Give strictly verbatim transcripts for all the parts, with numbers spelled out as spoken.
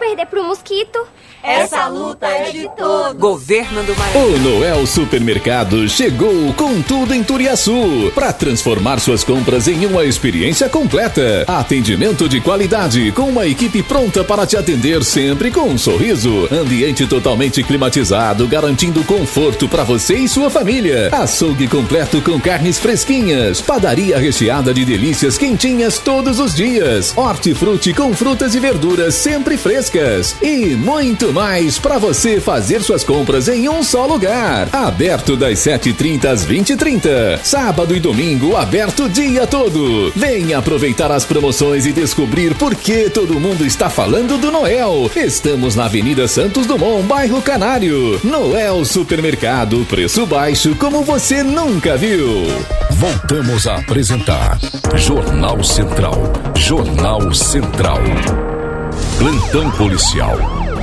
perder pro mosquito. Essa luta é de todos. Governo do Maranhão. O Noel Supermercado chegou com tudo em Turiaçu para transformar suas compras em uma experiência completa. Atendimento de qualidade com uma equipe pronta para te atender sempre com um sorriso. Ambiente totalmente climatizado, garantindo conforto para você e sua família. Açougue completo com carnes fresquinhas. Padaria recheada de delícias quentinhas todos os dias. Hortifruti com frutas e verduras sempre frescas. E muito mais para você fazer suas compras em um só lugar. Aberto das sete e trinta às vinte e trinta. Sábado e domingo aberto o dia todo. Venha aproveitar as promoções e descobrir por que todo mundo está falando do Noel. Estamos na Avenida Santos Dumont, bairro Canário. Noel Supermercado, preço baixo como você nunca viu. Voltamos a apresentar Jornal Central. Jornal Central. Plantão policial.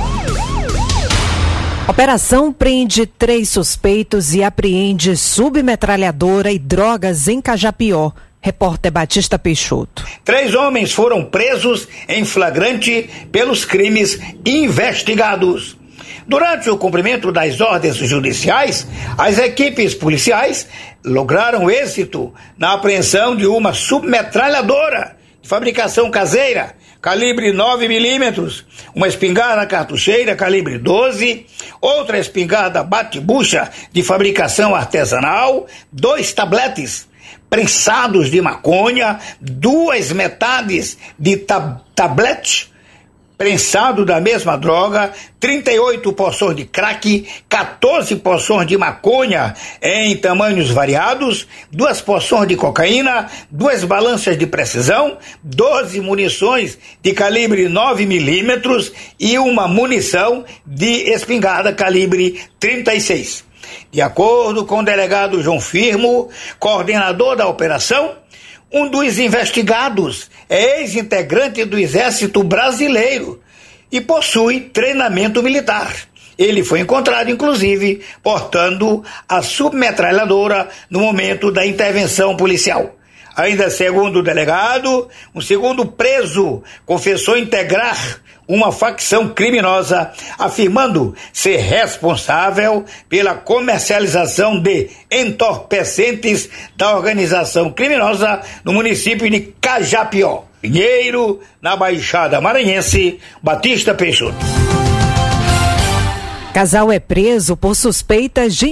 Operação prende três suspeitos e apreende submetralhadora e drogas em Cajapió. Repórter Batista Peixoto. Três homens foram presos em flagrante pelos crimes investigados. Durante o cumprimento das ordens judiciais, as equipes policiais lograram êxito na apreensão de uma submetralhadora de fabricação caseira, calibre nove milímetros, uma espingarda cartucheira calibre doze, outra espingarda bate-bucha de fabricação artesanal, dois tabletes prensados de maconha, duas metades de tab- tablete prensado da mesma droga, trinta e oito porções de crack, quatorze porções de maconha em tamanhos variados, duas porções de cocaína, duas balanças de precisão, doze munições de calibre nove milímetros e uma munição de espingarda calibre trinta e seis. De acordo com o delegado João Firmo, coordenador da operação, um dos investigados é ex-integrante do Exército Brasileiro e possui treinamento militar. Ele foi encontrado, inclusive, portando a submetralhadora no momento da intervenção policial. Ainda segundo o delegado, um segundo preso confessou integrar uma facção criminosa, afirmando ser responsável pela comercialização de entorpecentes da organização criminosa no município de Cajapió. Pinheiro, na Baixada Maranhense, Batista Peixoto. Casal é preso por suspeitas de